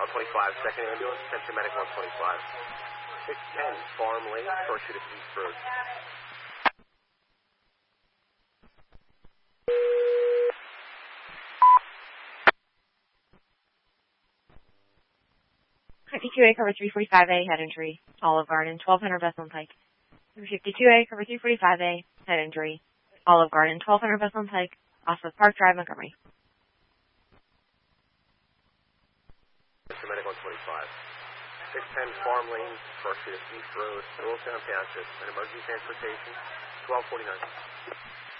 Tower 25, second ambulance, attention medic 125. 610 Farm Lane, short shoot at East Road. $52A, cover 345A, head injury. Olive Garden, 1200 Bethlehem Pike. $52A, cover 345A, head injury. Olive Garden, 1200 Bethlehem Pike, off of Park Drive, Montgomery. Medic 125. 610 Farm Lane, short shoot at East Road, Earlstown Township, and emergency transportation, 1249.